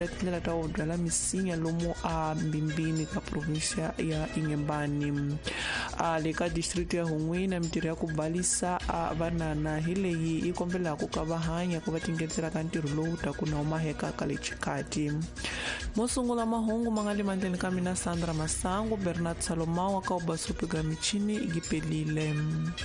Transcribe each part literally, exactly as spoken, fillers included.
tindlela ta ku byala misinya lomu a Mbimbini ka provinsia ya Inhambane. A le ka district ya Hungwini mintirho ya ku balisa a vanana hi leyi yi kombelaka ka va hanya ku va tingetela ka ntirho lowu ta ku na umaheka ka le Chikati. Mo sungula mahungu ma nga le mandleni ka mina Sandra Masangu, Bernard Salomao ka ubasupi ga michini igipelile.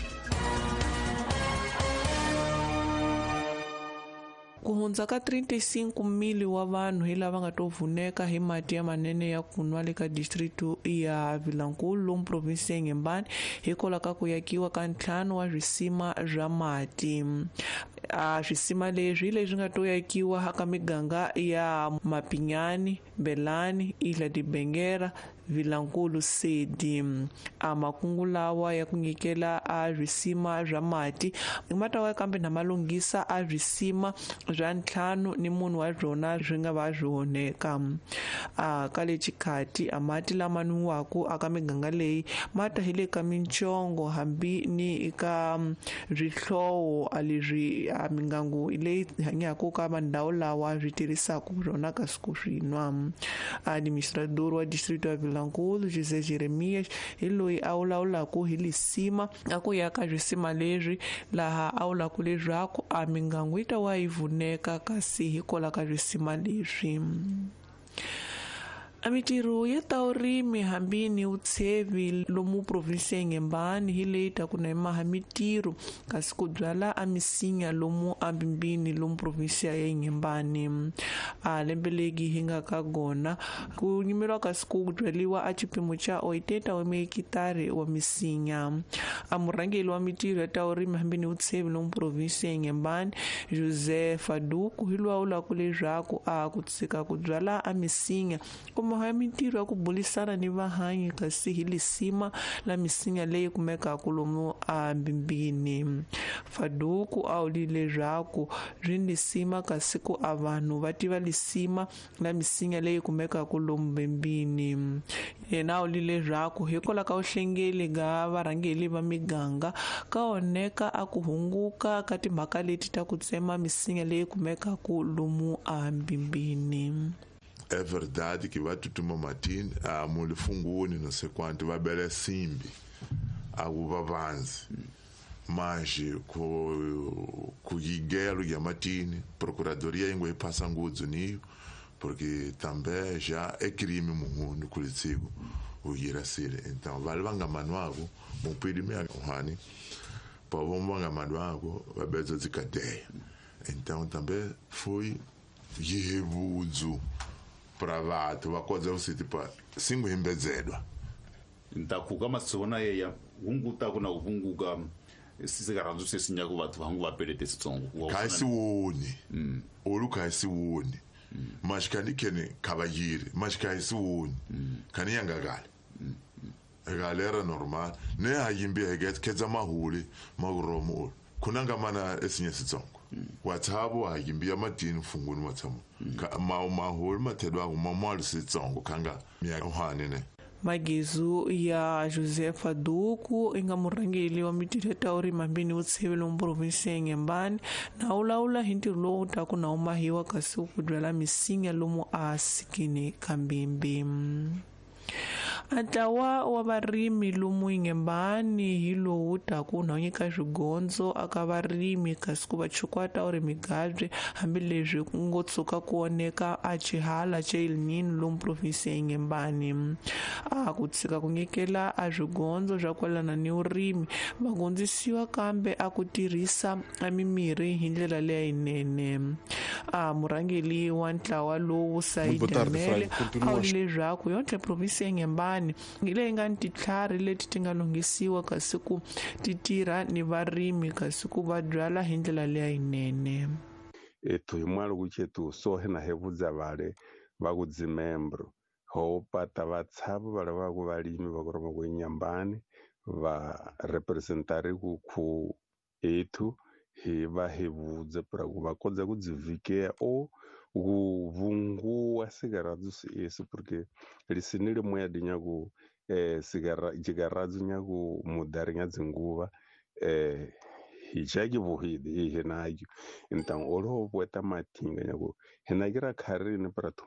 Ku hundza ka thirty-five mili wa vanhu hi lava nga to vhuneka hi mati ya manene ya kunwa le ka district ya Vilankulu lomu provinsi ya Inhambane hikokwalaho ka ku yakiwa ka ntlhanu wa swisima swa mati. A swisima leswi leswi nga to yakiwa ka miganga ya Mapinyani, Belani, Isla de Bengera, Vilankulu Sedi. A makungu lawa ya ku nyikela a swisima swa mati matawa kambe na malunghisa a swisima swa ntlhanu ni munhu wa byona swi nga va swi onheka. A ka le Chikati a mati lama nwiwaku aka miganga leyi mata hi le ka minchongo hambi ni ka swihlowo a leswi a mingangu leyi hanyaku ka mandhawu lawa swi tirhisaku byona ka siku swin'wa. Administrador wa district wa Vilankulu Jose Jeremias hi loyi a wulawulaku hi lisima a ku yaka swisima leswi laha a wulaku leswaku a mingangu yi ta wa yi vhuneka kasi hikokwalaho ka swisima leswi. A mintirho ya ta vurimi hambi ni vutshevi lomu provinsi ya Inhambane hi leyi ta ku na maha mintirho kasi ku byala a misinya lomu a Mbimbini lomu provinsi ya Inhambane. A lembe legi hi nga ka gona ku nyimeriwa kasi ku byaliwa a chipimo cha oiteta wa mehekitari wa misinya. A murhangeli wa mintirho ya ta vurimi hambi ni vutshevi lomu provinsi ya Inhambane Jose Faduku hi loyi a wulaku leswaku a ku tshika ku byala a misinya ya mintirho ya ku bulisana ni vahanyi kasi hi lisima la misinya leyi kumekaku lomu a Mbimbini. Faduku a wulile leswaku ri lisima kasi ku a vanhu va tiva lisima la misinya leyi kumekaku lomu Mbimbini. Yena a wulile leswaku hikokwalaho ka vuhlengeli ga varhangeli va miganga ka onheka a ku hunguka ka timhaka leti ta ku tsema misinya leyi kumekaku lomu a Mbimbini. É verdade que vai tutuma matini a muli funguni não sei quanto vai bela simbi a uva vanzi mas com com guiguelo e a matini procuradoria ingwe passa ngudzo niyo porque também já é crime mundo kulitigo o irasile então vale vanga manuago mupidi me hani pa vanga manuago vai bezo zikadeia então também foi yebuzo para vatu vakodza usiti pa singuhimbedzedwa ntakuka masona yeya hunguta kuna hunguka sisikaranzo sesinyaku vatu vangu vapelete sitsongo kaisi woni mm. olu kaisi woni mm. mas kani kene kavayiri mas kaisi woni mm. kani yangagale mm. galera normal ne hayimbi heget keza mahuli maguromo kunanga mana esinye sitsongo wathabo hayimbia madini funguni wathamo ka ma mahol mathedwa uma mali sitsongo kanga miya ohane ne. Magezu ya Jose Faduku inga murhangeli wa mintirho ta vurimi hambi ni vutshevi lomu provinsi ya Inhambane na wulawula hi ntirho lowu ta ku na umahiwa kasi ku byala misinya lomu a Sikini ka Mbimbi. Ntlawa wa varimi lomu Inhambane hi lowu taku na nyika swigondzo aka varimi kasi ku va chukwata u ri migabye hambileswi ku ngo tshuka ku oneka a chihala cha El Nino lomu provinsi ya Inhambane. A ku tshika ku nyikela a swigondzo swa kwalana ni urimi va gondzisiwa kambe a ku tirhisa a mimirhi hi ndlela leyinene. A murhangeli wa ntlawa lowu Saidi Mele a wulile leswaku yonke provinsi ya Inhambane hi leyi nga ni titlhari leti ti nga lunghisiwa kasi ku ti tirha ni varimi kasi ku va byala hi ndlela leyinene. Eto hi mwalo kuchetu so hena hevudza vale va ku dzimembro ho pata vatshavu vale va ku valimi va ku roma ku Inhambane va representari ku khu etu hi va hevudza para ku va kodza ku dzivikea o vunguwa sigaradzo esi porque lisinile moya dinyaku eh sigara jigaradzo nyaku mudari nya dzinguva eh hijaki vuhidi hi henayo então olo bweta matinga nyaku hena kira kharini para